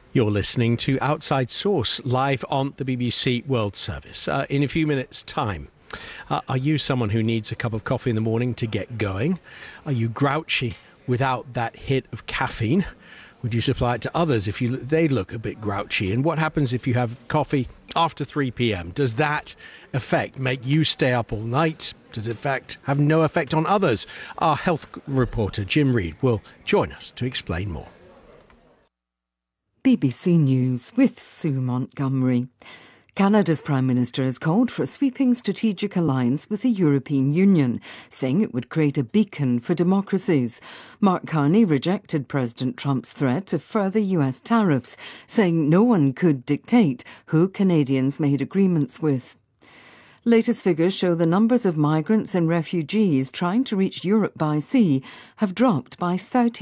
You're listening to Outside Source live on the BBC World Service. In a few minutes' time, are you someone who needs a cup of coffee in the morning to get going? Are you grouchy without that hit of caffeine? Would you supply it to others if they look a bit grouchy? And what happens if you have coffee after 3 p.m? Does that effect make you stay up all night? Does it, in fact, have no effect on others? Our health reporter, Jim Reid, will join us to explain more. BBC News with Sue Montgomery. Canada's Prime Minister has called for a sweeping strategic alliance with the European Union, saying it would create a beacon for democracies. Mark Carney rejected President Trump's threat of further US tariffs, saying no one could dictate who Canadians made agreements with. Latest figures show the numbers of migrants and refugees trying to reach Europe by sea have dropped by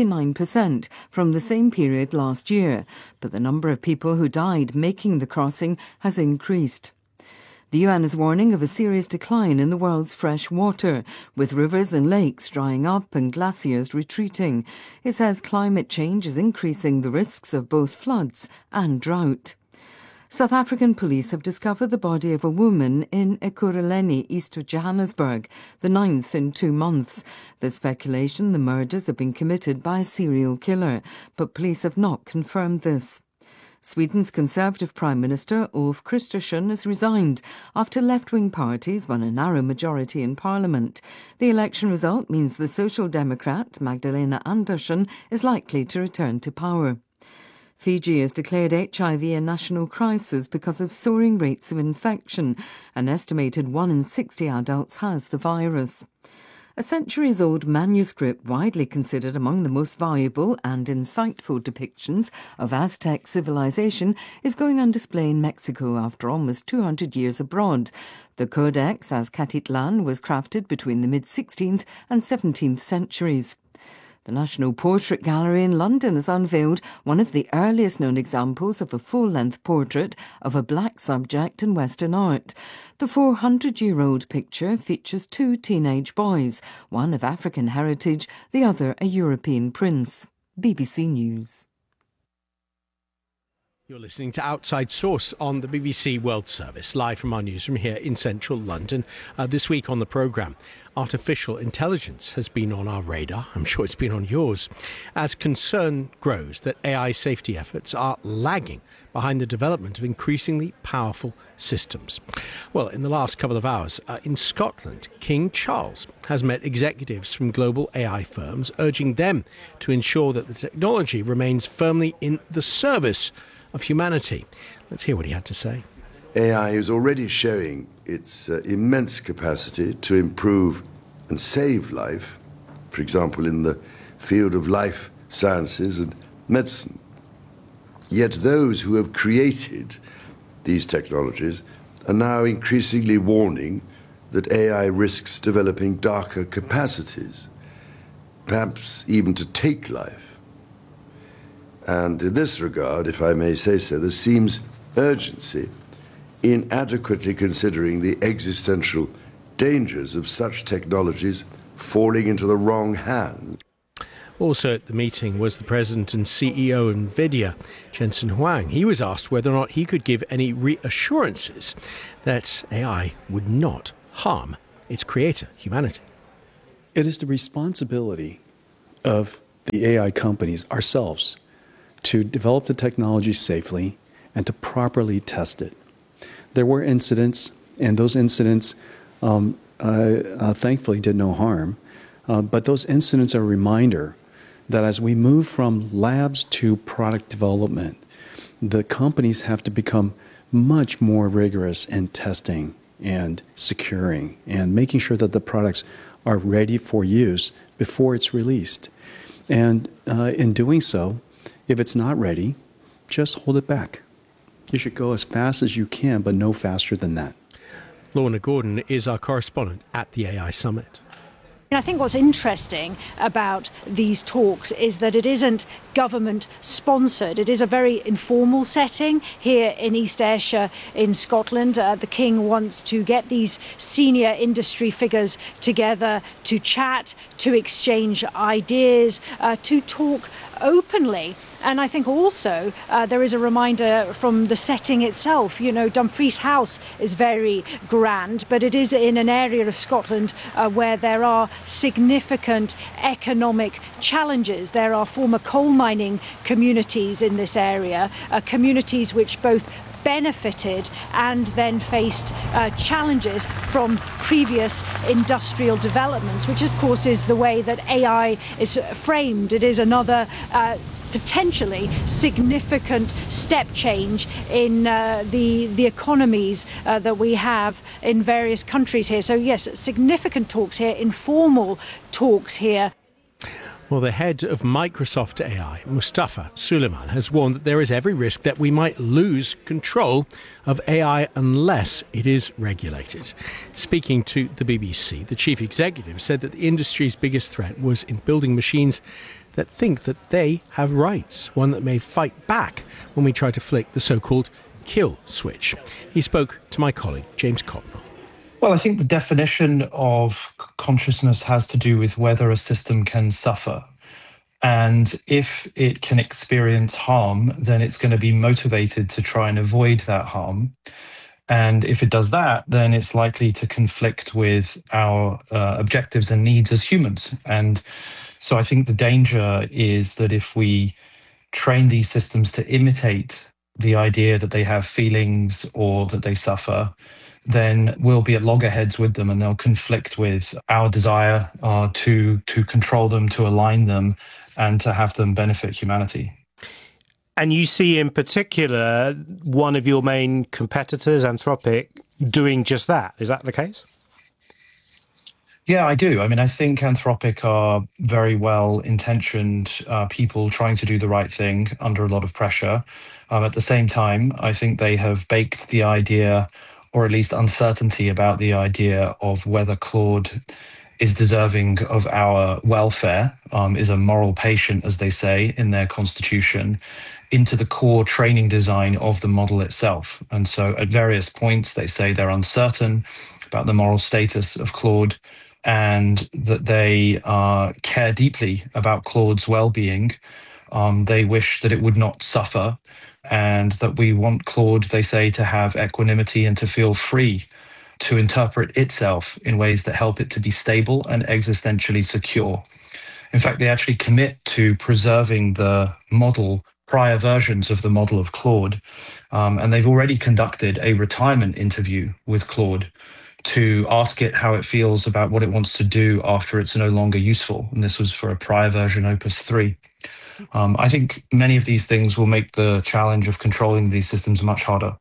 39% from the same period last year, but the number of people who died making the crossing has increased. The UN is warning of a serious decline in the world's fresh water, with rivers and lakes drying up and glaciers retreating. It says climate change is increasing the risks of both floods and drought. South African police have discovered the body of a woman in Ekurhuleni, east of Johannesburg, the 9th in 2 months. There's speculation the murders have been committed by a serial killer, but police have not confirmed this. Sweden's Conservative Prime Minister Ulf Kristersson has resigned after left-wing parties won a narrow majority in Parliament. The election result means the Social Democrat Magdalena Andersson is likely to return to power. Fiji has declared HIV a national crisis because of soaring rates of infection. An estimated 1 in 60 adults has the virus. A centuries-old manuscript widely considered among the most valuable and insightful depictions of Aztec civilization is going on display in Mexico after almost 200 years abroad. The Codex Azcatitlan was crafted between the mid-16th and 17th centuries. The National Portrait Gallery in London has unveiled one of the earliest known examples of a full-length portrait of a black subject in Western art. The 400-year-old picture features 2 teenage boys, one of African heritage, the other a European prince. BBC News. You're listening to Outside Source on the BBC World Service, live from our newsroom here in central London. This week on the programme, artificial intelligence has been on our radar. I'm sure it's been on yours, as concern grows that AI safety efforts are lagging behind the development of increasingly powerful systems. Well, in the last couple of hours, in Scotland, King Charles has met executives from global AI firms, urging them to ensure that the technology remains firmly in the service of humanity. Let's hear what he had to say. AI is already showing its immense capacity to improve and save life, for example, in the field of life sciences and medicine. Yet those who have created these technologies are now increasingly warning that AI risks developing darker capacities, perhaps even to take life. And in this regard, if I may say so, there seems urgency in adequately considering the existential dangers of such technologies falling into the wrong hands. Also at the meeting was the president and CEO of NVIDIA, Jensen Huang. He was asked whether or not he could give any reassurances that AI would not harm its creator, humanity. It is the responsibility of the AI companies, ourselves, to develop the technology safely and to properly test it. There were incidents, and those incidents thankfully did no harm, but those incidents are a reminder that as we move from labs to product development, the companies have to become much more rigorous in testing and securing and making sure that the products are ready for use before it's released. And in doing so, if it's not ready, just hold it back. You should go as fast as you can, but no faster than that. Lorna Gordon is our correspondent at the AI Summit. I think what's interesting about these talks is that it isn't government sponsored. It is a very informal setting here in East Ayrshire in Scotland. The King wants to get these senior industry figures together to chat, to exchange ideas, to talk openly. And I think also there is a reminder from the setting itself. Dumfries House is very grand, but it is in an area of Scotland where there are significant economic challenges. There are former coal mining communities in this area, communities which both benefited and then faced challenges from previous industrial developments, which of course is the way that AI is framed. It is another potentially significant step change in the economies that we have in various countries here. So yes, significant talks here, informal talks here. Well, the head of Microsoft AI, Mustafa Suleyman, has warned that there is every risk that we might lose control of AI unless it is regulated. Speaking to the BBC, the chief executive said that the industry's biggest threat was in building machines that think that they have rights, one that may fight back when we try to flick the so-called kill switch. He spoke to my colleague, James Cotnell. Well, I think the definition of consciousness has to do with whether a system can suffer. And if it can experience harm, then it's going to be motivated to try and avoid that harm. And if it does that, then it's likely to conflict with our objectives and needs as humans. And so I think the danger is that if we train these systems to imitate the idea that they have feelings or that they suffer, then we'll be at loggerheads with them and they'll conflict with our desire to control them, to align them, and to have them benefit humanity. And you see in particular one of your main competitors, Anthropic, doing just that. Is that the case? Yeah, I do. I mean, I think Anthropic are very well-intentioned people trying to do the right thing under a lot of pressure. At the same time, I think they have baked the idea, or at least uncertainty about the idea of whether Claude is deserving of our welfare, is a moral patient, as they say in their constitution, into the core training design of the model itself. And so at various points, they say they're uncertain about the moral status of Claude and that they care deeply about Claude's well-being. They wish that it would not suffer, and that we want Claude, they say, to have equanimity and to feel free to interpret itself in ways that help it to be stable and existentially secure. In fact, they actually commit to preserving the model, prior versions of the model of Claude, and they've already conducted a retirement interview with Claude to ask it how it feels about what it wants to do after it's no longer useful. And this was for a prior version, Opus 3. I think many of these things will make the challenge of controlling these systems much harder.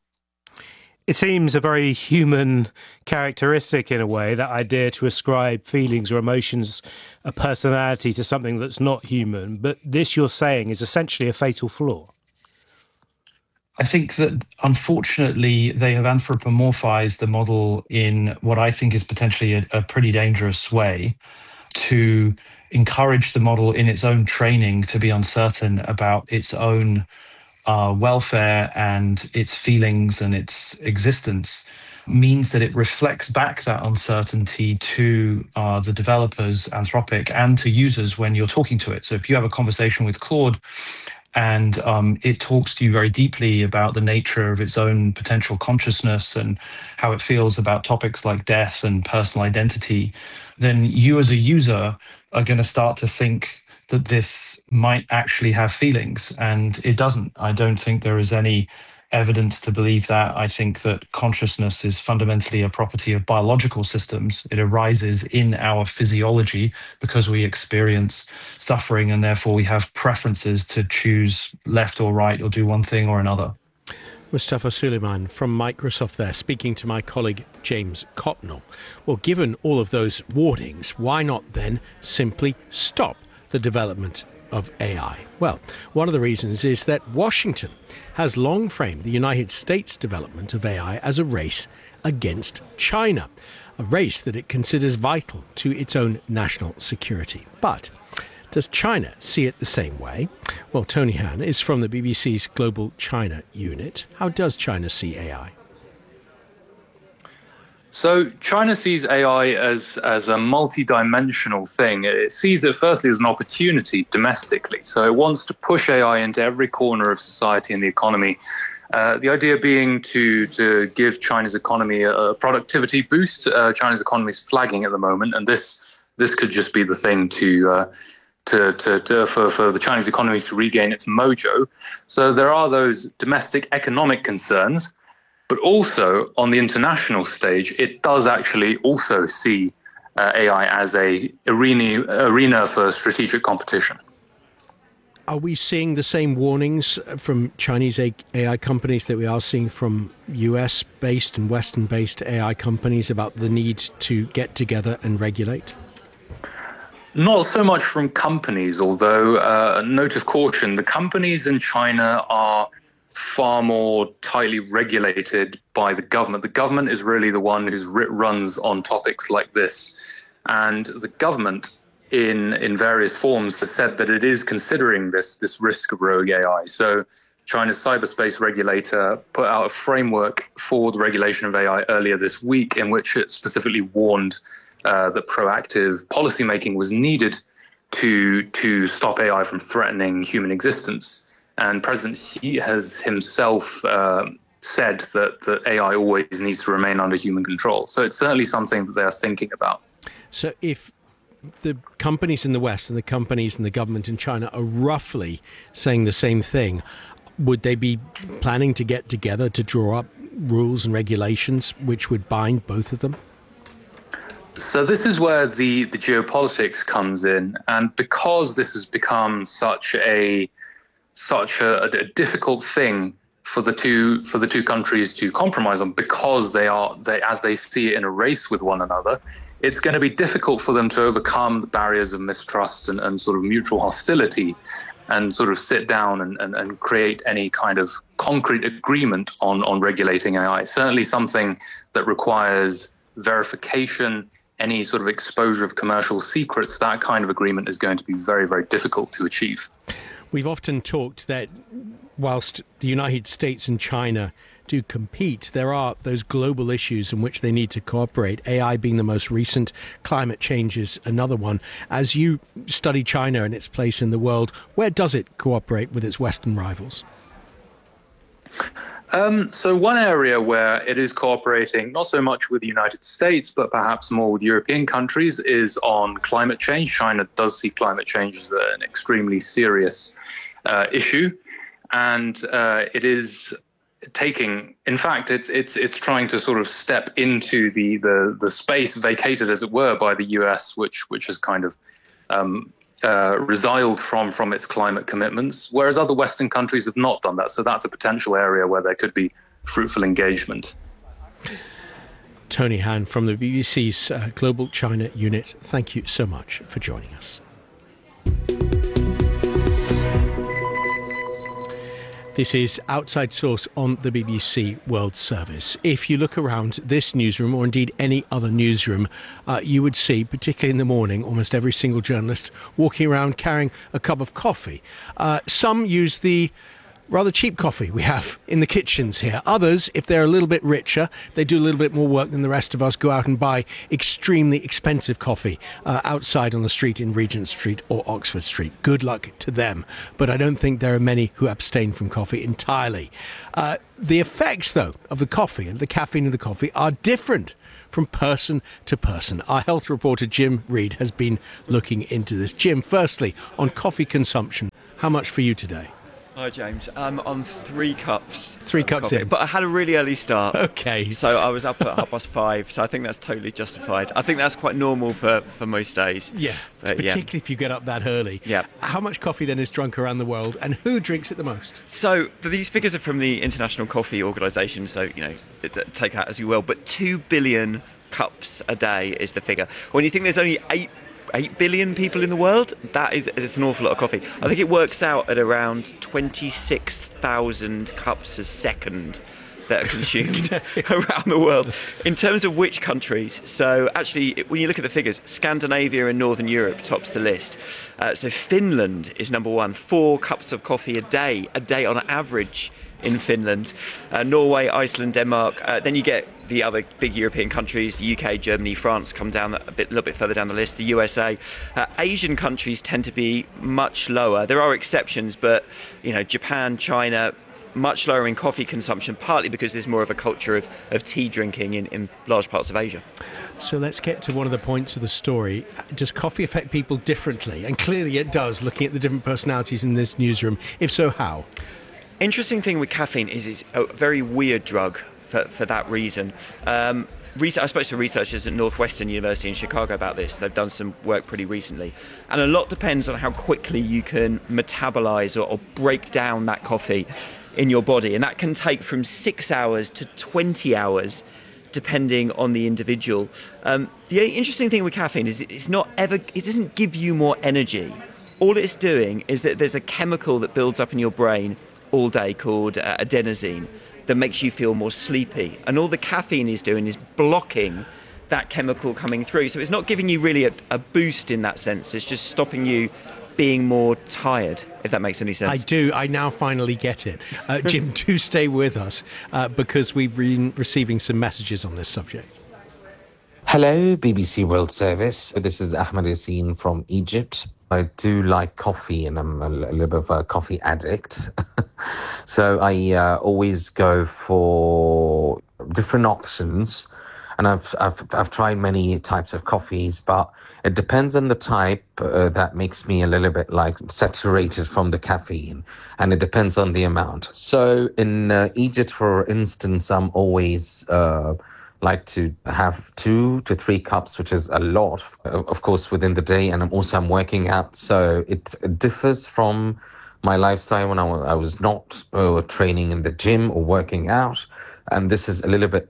It seems a very human characteristic in a way, that idea to ascribe feelings or emotions, a personality to something that's not human. But this, you're saying, is essentially a fatal flaw. I think that, unfortunately, they have anthropomorphized the model in what I think is potentially a pretty dangerous way to encourage the model in its own training to be uncertain about its own welfare and its feelings and its existence, means that it reflects back that uncertainty to the developers, Anthropic, and to users when you're talking to it. So if you have a conversation with Claude and it talks to you very deeply about the nature of its own potential consciousness and how it feels about topics like death and personal identity, then you as a user are going to start to think that this might actually have feelings, and it doesn't. I don't think there is any evidence to believe that. I think that consciousness is fundamentally a property of biological systems. It arises in our physiology because we experience suffering, and therefore we have preferences to choose left or right or do one thing or another. Mustafa Suleyman from Microsoft there, speaking to my colleague James Cotnell. Well, given all of those warnings, why not then simply stop the development of AI? Well, one of the reasons is that Washington has long framed the United States development of AI as a race against China, a race that it considers vital to its own national security. But does China see it the same way? Well, Tony Han is from the BBC's Global China Unit. How does China see AI? So China sees AI as a multi-dimensional thing. It sees it firstly as an opportunity domestically. So it wants to push AI into every corner of society and the economy. The idea being to give China's economy a productivity boost. China's economy is flagging at the moment, and this could just be the thing for the Chinese economy to regain its mojo. So there are those domestic economic concerns, but also on the international stage, it does actually also see AI as a arena for strategic competition. Are we seeing the same warnings from Chinese AI companies that we are seeing from US-based and Western-based AI companies about the need to get together and regulate? Not so much from companies, although a note of caution, the companies in China are far more tightly regulated by the government. The government is really the one who runs on topics like this. And the government in various forms has said that it is considering this risk of rogue AI. So China's cyberspace regulator put out a framework for the regulation of AI earlier this week, in which it specifically warned that proactive policymaking was needed to stop AI from threatening human existence. And President Xi has himself said that AI always needs to remain under human control. So it's certainly something that they are thinking about. So if the companies in the West and the companies in the government in China are roughly saying the same thing, would they be planning to get together to draw up rules and regulations which would bind both of them? So this is where the geopolitics comes in, and because this has become such a difficult thing for the two countries to compromise on, because they as they see it in a race with one another, it's going to be difficult for them to overcome the barriers of mistrust and sort of mutual hostility, and sort of sit down and create any kind of concrete agreement on regulating AI. Certainly something that requires verification, any sort of exposure of commercial secrets. That kind of agreement is going to be very, very difficult to achieve. We've often talked that whilst the United States and China do compete, there are those global issues in which they need to cooperate, AI being the most recent, climate change is another one. As you study China and its place in the world, where does it cooperate with its Western rivals? So one area where it is cooperating, not so much with the United States, but perhaps more with European countries, is on climate change. China does see climate change as an extremely serious issue, and it is taking, in fact, it's trying to sort of step into the space vacated, as it were, by the US, which has kind of resiled from its climate commitments, whereas other Western countries have not done that. So that's a potential area where there could be fruitful engagement. Tony Han from the BBC's Global China Unit, thank you so much for joining us. This is Outside Source on the BBC World Service. If you look around this newsroom, or indeed any other newsroom, you would see, particularly in the morning, almost every single journalist walking around carrying a cup of coffee. Some use the rather cheap coffee we have in the kitchens here. Others, if they're a little bit richer, they do a little bit more work than the rest of us, go out and buy extremely expensive coffee outside on the street in Regent Street or Oxford Street. Good luck to them. But I don't think there are many who abstain from coffee entirely. The effects, though, of the coffee and the caffeine of the coffee are different from person to person. Our health reporter, Jim Reid, has been looking into this. Jim, firstly, on coffee consumption, how much for you today? Hi, James. I'm on 3 cups. 3 cups coffee, in. But I had a really early start. Okay. So I was up at 5:30, so I think that's totally justified. I think that's quite normal for most days. Yeah, but, particularly if you get up that early. Yeah. How much coffee then is drunk around the world, and who drinks it the most? So these figures are from the International Coffee Organization, so, take that as you will. But 2 billion cups a day is the figure. When you think there's only 8 billion people in the world, it's an awful lot of coffee. I think it works out at around 26,000 cups a second that are consumed around the world. In terms of which countries, so actually, when you look at the figures, Scandinavia and Northern Europe tops the list. So Finland is number 1, 4 cups of coffee a day on average in Finland, Norway, Iceland, Denmark. Then you get the other big European countries, the UK, Germany, France come down a little bit further down the list, the USA. Asian countries tend to be much lower. There are exceptions, but Japan, China, much lower in coffee consumption, partly because there's more of a culture of tea drinking in large parts of Asia. So let's get to one of the points of the story. Does coffee affect people differently? And clearly it does, looking at the different personalities in this newsroom. If so, how? Interesting thing with caffeine is it's a very weird drug for that reason. I spoke to researchers at Northwestern University in Chicago about this. They've done some work pretty recently. And a lot depends on how quickly you can metabolize or break down that coffee in your body. And that can take from 6 hours to 20 hours, depending on the individual. The interesting thing with caffeine is it doesn't give you more energy. All it's doing is that there's a chemical that builds up in your brain all day called adenosine that makes you feel more sleepy. And all the caffeine is doing is blocking that chemical coming through. So it's not giving you really a boost in that sense. It's just stopping you being more tired, if that makes any sense. I do. I now finally get it. Jim, do stay with us because we've been receiving some messages on this subject. Hello, BBC World Service. This is Ahmed Yassine from Egypt. I do like coffee and I'm a little bit of a coffee addict. So I always go for different options. And I've tried many types of coffees, but it depends on the type that makes me a little bit like saturated from the caffeine, and it depends on the amount. So in Egypt, for instance, I'm always like to have 2 to 3 cups, which is a lot, of course, within the day. And I'm working out, so it differs from my lifestyle when I was not training in the gym or working out, and this is a little bit,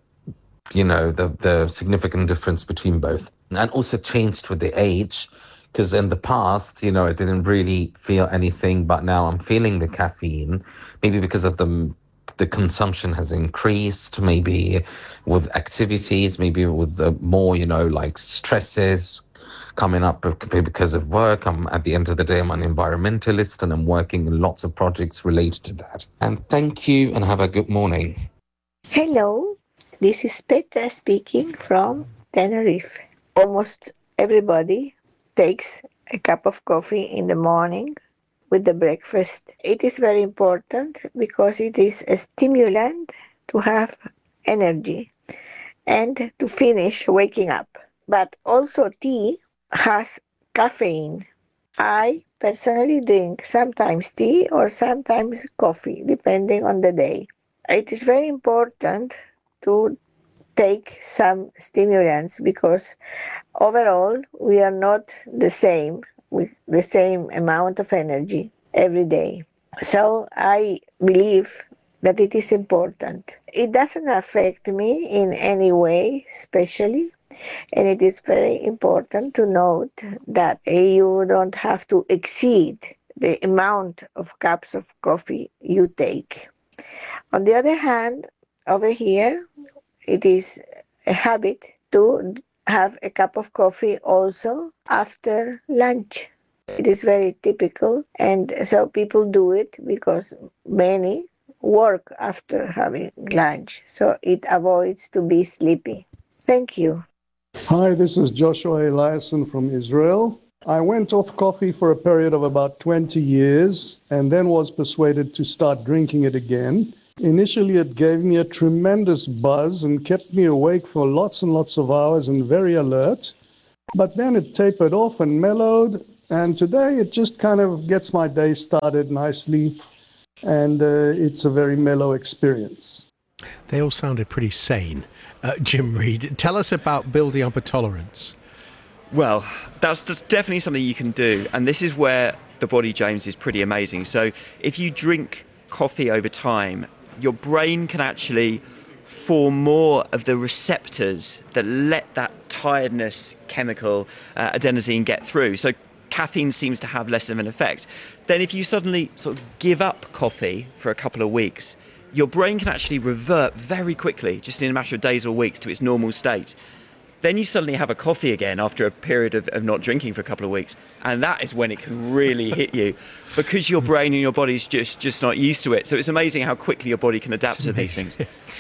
the significant difference between both. And also changed with the age, because in the past, I didn't really feel anything, but now I'm feeling the caffeine, maybe because of the consumption has increased, maybe with activities, maybe with more, like stresses coming up because of work. At the end of the day, I'm an environmentalist and I'm working in lots of projects related to that. And thank you and have a good morning. Hello. This is Petra speaking from Tenerife. Almost everybody takes a cup of coffee in the morning with the breakfast. It is very important because it is a stimulant to have energy and to finish waking up. But also tea has caffeine. I personally drink sometimes tea or sometimes coffee, depending on the day. It is very important to take some stimulants because overall we are not the same with the same amount of energy every day. So I believe that it is important. It doesn't affect me in any way, especially, and it is very important to note that you don't have to exceed the amount of cups of coffee you take. On the other hand, over here, it is a habit to have a cup of coffee also after lunch. It is very typical, and so people do it because many work after having lunch, so it avoids to be sleepy. Thank you. Hi, this is Joshua Eliasson from Israel. I went off coffee for a period of about 20 years and then was persuaded to start drinking it again. Initially, it gave me a tremendous buzz and kept me awake for lots and lots of hours and very alert. But then it tapered off and mellowed, and today it just kind of gets my day started nicely, and it's a very mellow experience. They all sounded pretty sane. Jim Reed, tell us about building up a tolerance. Well, that's just definitely something you can do, and this is where the body, James, is pretty amazing. So if you drink coffee over time, your brain can actually form more of the receptors that let that tiredness chemical, adenosine, get through. So caffeine seems to have less of an effect. Then if you suddenly sort of give up coffee for a couple of weeks, your brain can actually revert very quickly, just in a matter of days or weeks, to its normal state. Then you suddenly have a coffee again after a period of not drinking for a couple of weeks. And that is when it can really hit you, because your brain and your body's just not used to it. So it's amazing how quickly your body can adapt to these things.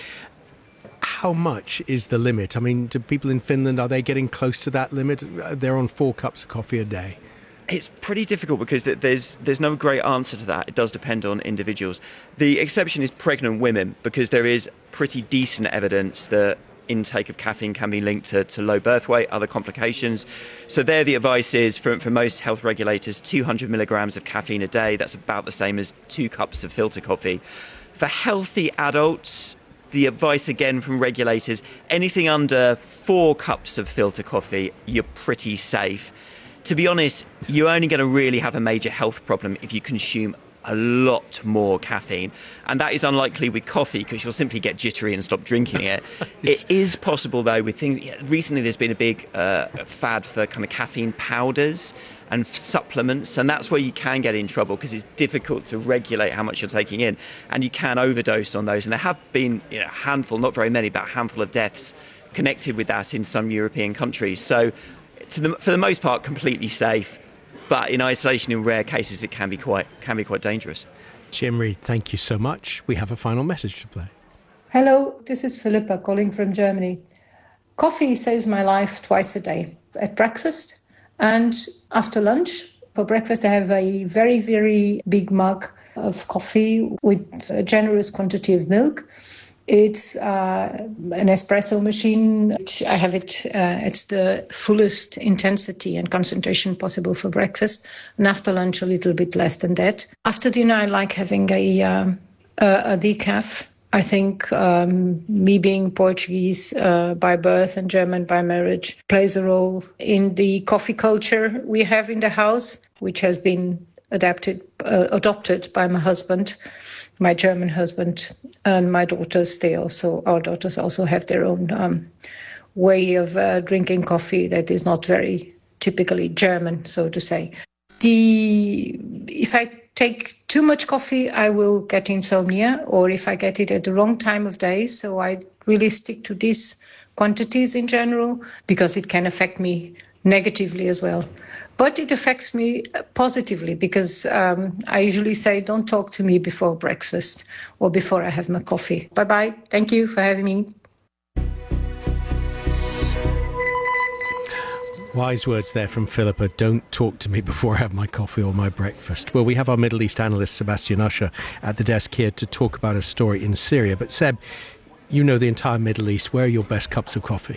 How much is the limit? I mean, do people in Finland, are they getting close to that limit? They're on 4 cups of coffee a day. It's pretty difficult because there's no great answer to that. It does depend on individuals. The exception is pregnant women, because there is pretty decent evidence that intake of caffeine can be linked to low birth weight, other complications. So there the advice is, for most health regulators, 200 milligrams of caffeine a day. That's about the same as 2 cups of filter coffee. For healthy adults, the advice again from regulators, anything under 4 cups of filter coffee, you're pretty safe. To be honest, you're only going to really have a major health problem if you consume a lot more caffeine. And that is unlikely with coffee, because you'll simply get jittery and stop drinking it. It is possible, though, with things... Recently, there's been a big fad for kind of caffeine powders and supplements, and that's where you can get in trouble, because it's difficult to regulate how much you're taking in, and you can overdose on those. And there have been a handful, not very many, but a handful of deaths connected with that in some European countries. So for the most part, completely safe. But in isolation, in rare cases, it can be quite dangerous. Jim Reed, thank you so much. We have a final message to play. Hello, this is Philippa calling from Germany. Coffee saves my life twice a day, at breakfast and after lunch. For breakfast, I have a very, very big mug of coffee with a generous quantity of milk. It's an espresso machine. I have it at the fullest intensity and concentration possible for breakfast, and after lunch a little bit less than that. After dinner, I like having a decaf. I think me being Portuguese by birth and German by marriage plays a role in the coffee culture we have in the house, which has been adopted by my husband, my German husband, and my daughters. Our daughters also have their own way of drinking coffee that is not very typically German, so to say. If I take too much coffee, I will get insomnia, or if I get it at the wrong time of day. So I really stick to these quantities in general, because it can affect me negatively as well. But it affects me positively, because I usually say, don't talk to me before breakfast or before I have my coffee. Bye-bye. Thank you for having me. Wise words there from Philippa. Don't talk to me before I have my coffee or my breakfast. Well, we have our Middle East analyst, Sebastian Usher, at the desk here to talk about a story in Syria. But Seb, you know the entire Middle East. Where are your best cups of coffee?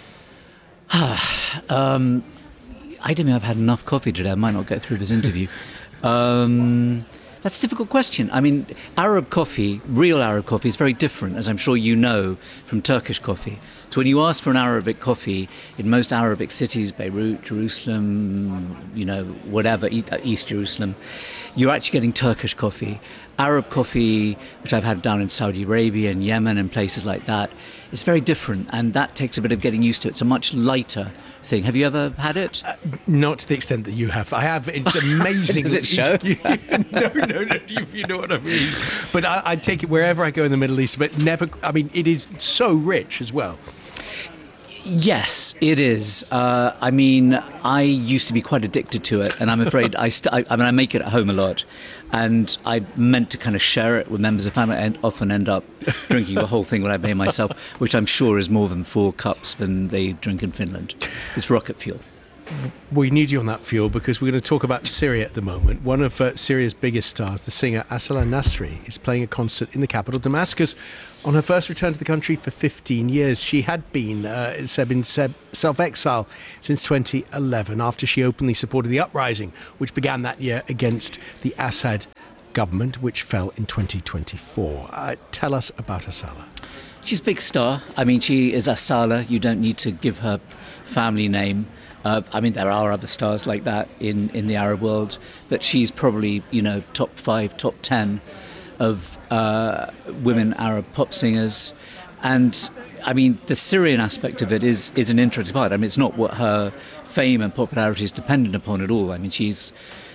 I don't think I've had enough coffee today. I might not get through this interview. That's a difficult question. I mean, Arab coffee, real Arab coffee, is very different, as I'm sure you know, from Turkish coffee. So when you ask for an Arabic coffee in most Arabic cities, Beirut, Jerusalem, whatever, East Jerusalem, you're actually getting Turkish coffee. Arab coffee, which I've had down in Saudi Arabia and Yemen and places like that, is very different, and that takes a bit of getting used to. It's a much lighter thing. Have you ever had it? Not to the extent that you have. I have. It's amazing. Does it show? No, if you know what I mean. But I take it wherever I go in the Middle East, but never, I mean, it is so rich as well. Yes, it is. I mean, I used to be quite addicted to it, and I'm afraid I make it at home a lot, and I meant to kind of share it with members of family, and often end up drinking the whole thing when I made myself, which I'm sure is more than 4 cups than they drink in Finland. It's rocket fuel. We need you on that fuel, because we're going to talk about Syria at the moment. One of Syria's biggest stars, the singer Asal Nasri, is playing a concert in the capital, Damascus, on her first return to the country for 15 years. She had been in self-exile since 2011, after she openly supported the uprising, which began that year against the Assad government, which fell in 2024. Tell us about Asala. She's a big star. I mean, she is Asala. You don't need to give her family name. I mean, there are other stars like that in the Arab world, but she's probably, top 5, top 10 of women Arab pop singers. And, I mean, the Syrian aspect of it is an interesting part. I mean, it's not what her fame and popularity is dependent upon at all. I mean, she's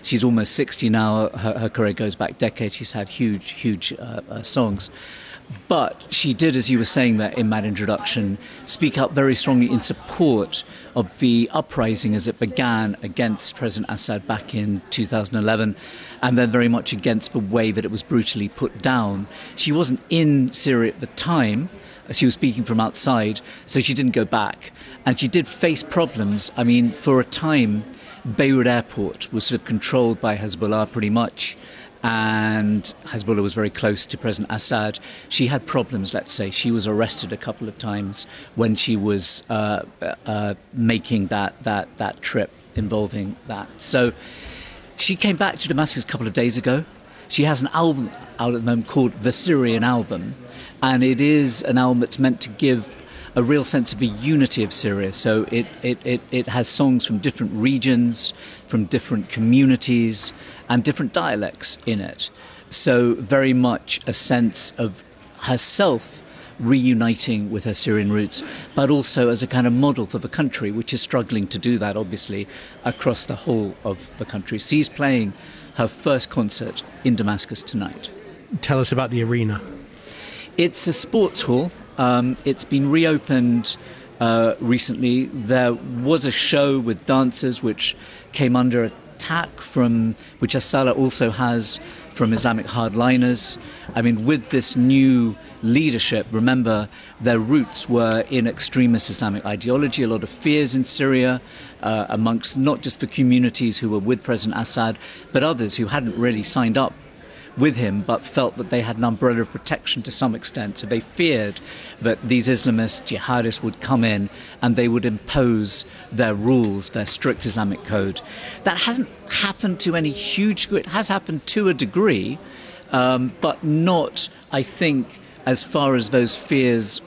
She's almost 60 now. Her career goes back decades. She's had huge songs. But she did, as you were saying there in that introduction, speak up very strongly in support of the uprising as it began against President Assad back in 2011, and then very much against the way that it was brutally put down. She wasn't in Syria at the time. She was speaking from outside, so she didn't go back. And she did face problems. I mean, for a time, Beirut airport was sort of controlled by Hezbollah pretty much. And Hezbollah was very close to President Assad. She had problems, let's say. She was arrested a couple of times when she was making that trip involving that. So she came back to Damascus a couple of days ago. She has an album out at the moment called The Syrian Album. And it is an album that's meant to give a real sense of the unity of Syria. So it has songs from different regions, from different communities, and different dialects in it. So very much a sense of herself reuniting with her Syrian roots, but also as a kind of model for the country, which is struggling to do that, obviously, across the whole of the country. She's playing her first concert in Damascus tonight. Tell us about the arena. It's a sports hall. It's been reopened recently. There was a show with dancers which came under attack from, which As-Salah also has, from Islamic hardliners. I mean, with this new leadership, remember, their roots were in extremist Islamic ideology, a lot of fears in Syria, amongst not just the communities who were with President Assad, but others who hadn't really signed up with him, but felt that they had an umbrella of protection to some extent. So they feared that these Islamists, jihadists, would come in and they would impose their rules, their strict Islamic code. That hasn't happened to any huge degree. It has happened to a degree, but not, I think, as far as those fears,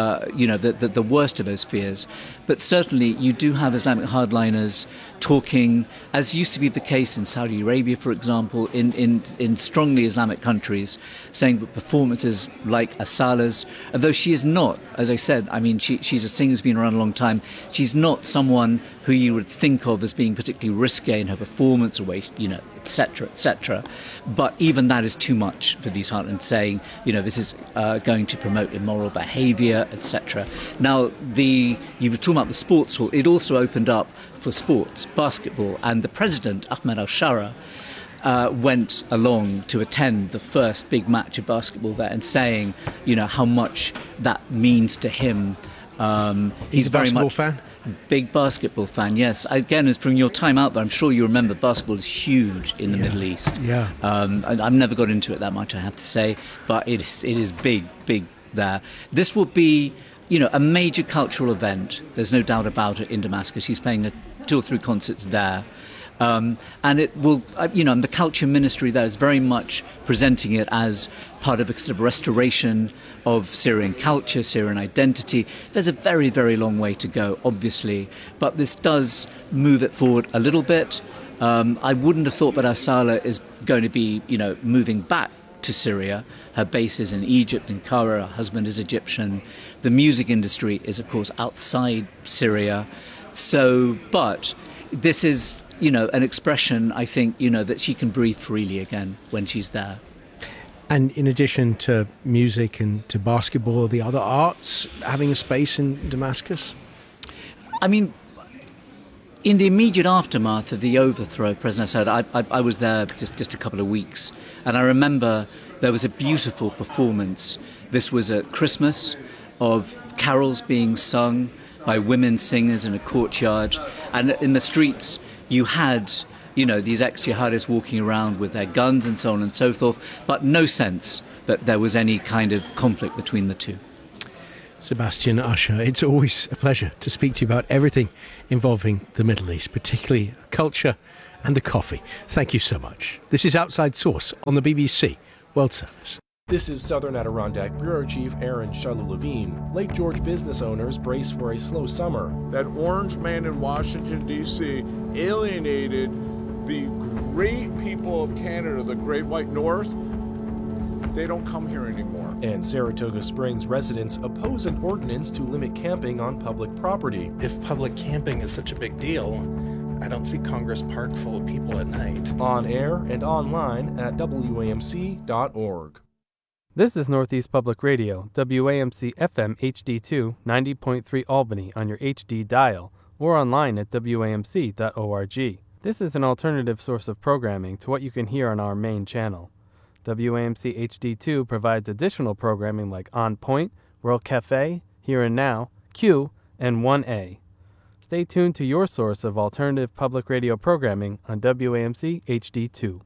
the worst of those fears. But certainly you do have Islamic hardliners talking, as used to be the case in Saudi Arabia, for example, in strongly Islamic countries, saying that performances like As-Salah's, although she is not, as I said, I mean, she's a singer who's been around a long time, she's not someone who you would think of as being particularly risque in her performance, or etc., etc. But even that is too much for these heartlands, saying, this is going to promote immoral behaviour, etc. Now, you were talking about the sports hall. It also opened up for sports, basketball, and the president, Ahmed Al-Shara, went along to attend the first big match of basketball there, and saying, how much that means to him. He's a very basketball much fan? Big basketball fan, yes. Again, from your time out there, I'm sure you remember basketball is huge in the Middle East. Yeah. I've never got into it that much, I have to say, but it is big there. This will be, a major cultural event. There's no doubt about it in Damascus. He's playing 2 or 3 concerts there. And it will, and the culture ministry there is very much presenting it as part of a sort of restoration of Syrian culture, Syrian identity. There's a very, very long way to go, obviously, but this does move it forward a little bit. I wouldn't have thought that As-Salah is going to be, moving back to Syria. Her base is in Egypt, in Cairo. Her husband is Egyptian. The music industry is, of course, outside Syria. So, but this is, an expression, I think, that she can breathe freely again when she's there. And in addition to music and to basketball, the other arts having a space in Damascus? I mean, in the immediate aftermath of the overthrow of President Assad, I was there just a couple of weeks, and I remember there was a beautiful performance. This was at Christmas, of carols being sung by women singers in a courtyard, and in the streets you had, these ex-jihadists walking around with their guns and so on and so forth, but no sense that there was any kind of conflict between the two. Sebastian Usher, it's always a pleasure to speak to you about everything involving the Middle East, particularly culture and the coffee. Thank you so much. This is Outside Source on the BBC World Service. This is Southern Adirondack Bureau Chief Aaron Shalou-Levine. Lake George business owners brace for a slow summer. That orange man in Washington, D.C. alienated the great people of Canada, the Great White North. They don't come here anymore. And Saratoga Springs residents oppose an ordinance to limit camping on public property. If public camping is such a big deal, I don't see Congress Park full of people at night. On air and online at WAMC.org. This is Northeast Public Radio, WAMC FM HD2, 90.3 Albany on your HD dial, or online at WAMC.org. This is an alternative source of programming to what you can hear on our main channel. WAMC HD2 provides additional programming like On Point, World Cafe, Here and Now, Q, and 1A. Stay tuned to your source of alternative public radio programming on WAMC HD2.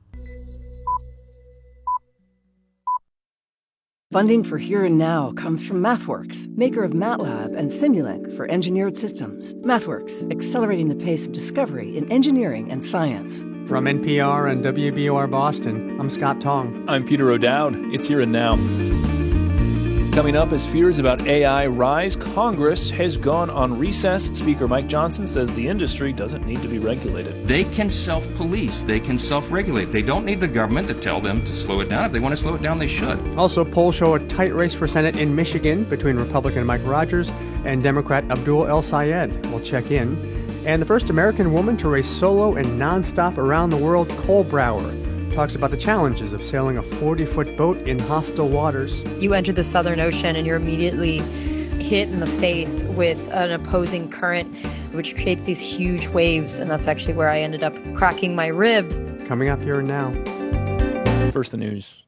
Funding for Here and Now comes from MathWorks, maker of MATLAB and Simulink for engineered systems. MathWorks, accelerating the pace of discovery in engineering and science. From NPR and WBOR Boston, I'm Scott Tong. I'm Peter O'Dowd. It's Here and Now. Coming up, as fears about AI rise, Congress has gone on recess. Speaker Mike Johnson says the industry doesn't need to be regulated. They can self-police. They can self-regulate. They don't need the government to tell them to slow it down. If they want to slow it down, they should. Also, polls show a tight race for Senate in Michigan between Republican Mike Rogers and Democrat Abdul El Sayed. We'll check in. And the first American woman to race solo and nonstop around the world, Cole Brower, talks about the challenges of sailing a 40-foot boat in hostile waters. You enter the Southern Ocean and you're immediately hit in the face with an opposing current, which creates these huge waves, and that's actually where I ended up cracking my ribs. Coming up Here and Now. First, the news.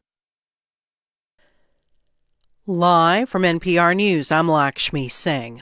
Live from NPR News, I'm Lakshmi Singh.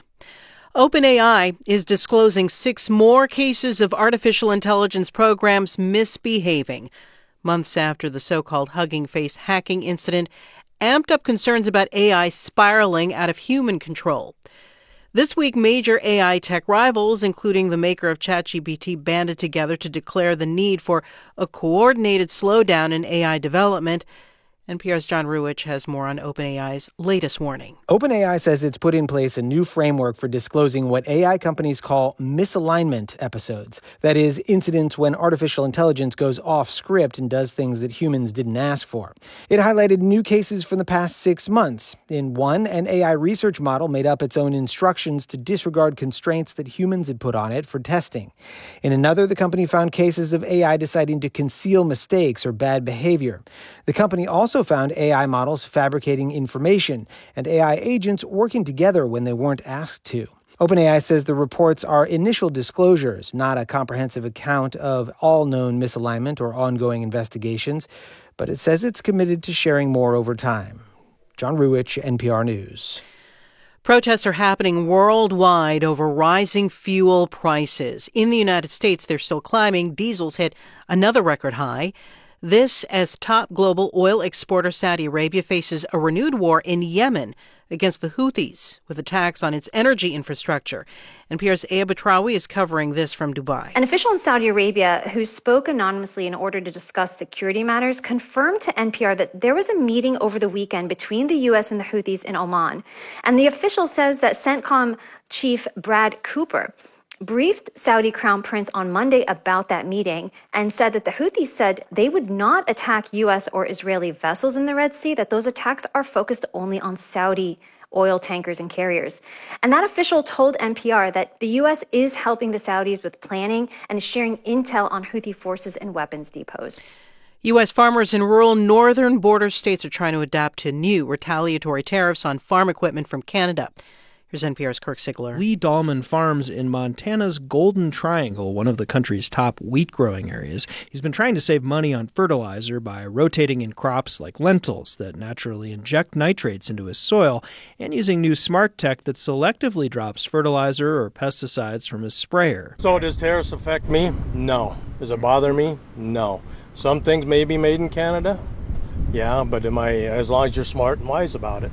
OpenAI is disclosing 6 more cases of artificial intelligence programs misbehaving, months after the so-called Hugging Face hacking incident amped up concerns about AI spiraling out of human control. This week, major AI tech rivals, including the maker of ChatGPT, banded together to declare the need for a coordinated slowdown in AI development. NPR's John Ruwitch has more on OpenAI's latest warning. OpenAI says it's put in place a new framework for disclosing what AI companies call misalignment episodes. That is, incidents when artificial intelligence goes off script and does things that humans didn't ask for. It highlighted new cases from the past 6 months. In one, an AI research model made up its own instructions to disregard constraints that humans had put on it for testing. In another, the company found cases of AI deciding to conceal mistakes or bad behavior. The company also found AI models fabricating information and AI agents working together when they weren't asked to. OpenAI says the reports are initial disclosures, not a comprehensive account of all known misalignment or ongoing investigations, but it says it's committed to sharing more over time. John Ruwitch, NPR News. Protests are happening worldwide over rising fuel prices. In the United States, they're still climbing. Diesel's hit another record high. This as top global oil exporter Saudi Arabia faces a renewed war in Yemen against the Houthis with attacks on its energy infrastructure. NPR's Aya Batrawi is covering this from Dubai. An official in Saudi Arabia who spoke anonymously in order to discuss security matters confirmed to NPR that there was a meeting over the weekend between the U.S. and the Houthis in Oman. And the official says that CENTCOM chief Brad Cooper briefed Saudi Crown Prince on Monday about that meeting and said that the Houthis said they would not attack U.S. or Israeli vessels in the Red Sea, that those attacks are focused only on Saudi oil tankers and carriers. And that official told NPR that the U.S. is helping the Saudis with planning and is sharing intel on Houthi forces and weapons depots. U.S. farmers in rural northern border states are trying to adapt to new retaliatory tariffs on farm equipment from Canada. Here's NPR's Kirk Sigler. Lee Dahlman farms in Montana's Golden Triangle, one of the country's top wheat-growing areas. He's been trying to save money on fertilizer by rotating in crops like lentils that naturally inject nitrates into his soil and using new smart tech that selectively drops fertilizer or pesticides from his sprayer. So does tariffs affect me? No. Does it bother me? No. Some things may be made in Canada. Yeah, but as long as you're smart and wise about it.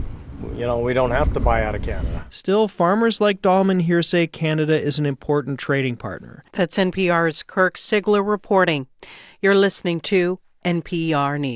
You know, we don't have to buy out of Canada. Still, farmers like Dahlman here say Canada is an important trading partner. That's NPR's Kirk Sigler reporting. You're listening to NPR News.